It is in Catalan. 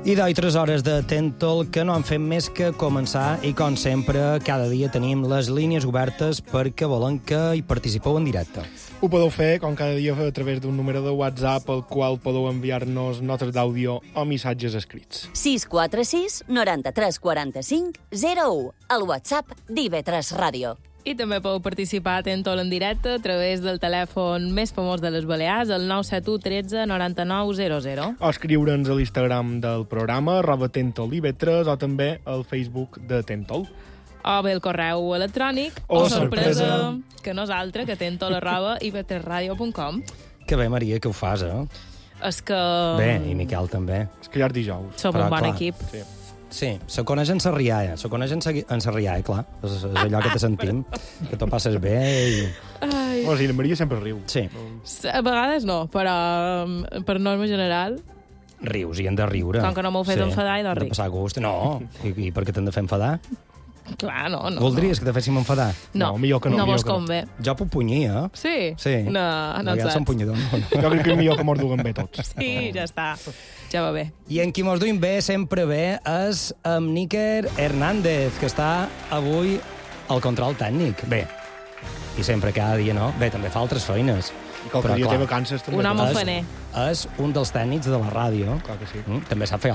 I d'oi 3 hores de Tentol que no han fet més que començar i, com sempre, cada dia tenim les línies obertes perquè volen que hi participeu en directe. Ho podeu fer, com cada dia, a través d'un número de WhatsApp al qual podeu enviar-nos notes d'àudio o missatges escrits. 646 93 45 01, el WhatsApp d'IV3 Ràdio. I també podeu participar a Tentol en directe a través del telèfon més famós de les Balears, el 971 13 99 00. O escriure'ns a l'Instagram del programa, @TentolIV3, o també al Facebook de Tentol. O bé el correu electrònic, O sorpresa, que nosaltres, que tentol@iv3radio.com. Que bé, Maria, que ho fas, És que... Bé, i Miquel també. És que ja és dijous. Som Però, un bon clar, equip. Sí. Sí, se coneix en Sarrià, clar. És allò que te sentim, que t'ho passes bé i... Ai. O sigui, la Maria sempre riu. Sí, A vegades no, però per norma general... rius, i hem de riure. Com que no m'heu fet enfadar, he de De riure. passar gust. No, i per què t'hem de fer enfadar? Clar, no. Voldries que te féssim enfadar? No, No, millor que no, no millor vos que no. convé. Jo puc punyir, Sí? Sí. No, no ja ens som saps. punyador. No. Jo crec que és millor que mos duguem bé tots. Sí, ja està. Ja va bé. I en qui mos duim bé, sempre bé, és amb Níker Hernández, que està avui al control tècnic. Bé, i sempre cada dia, no? Bé, també fa altres feines. I qualque Però, dia clar, té vacances també. Un home és- faner. És un dels tècnics de la ràdio. Clar que sí. També sap fer